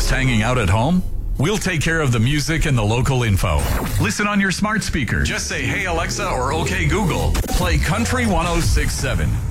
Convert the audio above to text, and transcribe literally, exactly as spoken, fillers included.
hanging out at home? We'll take care of the music and the local info. Listen on your smart speaker. Just say, "Hey Alexa," or "Okay Google." Play Country one oh six point seven.